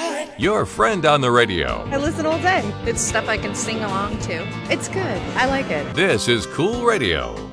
Your friend on the radio. I listen all day. It's stuff I can sing along to. It's good. I like it. This is Cool Radio.